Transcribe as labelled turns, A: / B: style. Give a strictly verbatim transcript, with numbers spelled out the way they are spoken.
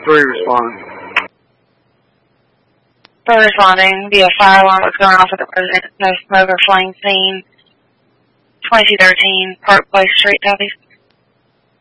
A: three respond.
B: For responding via fire alarm was going off at the residence, no smoke or flame seen, twenty-two thirteen Park Place Street, Southeast.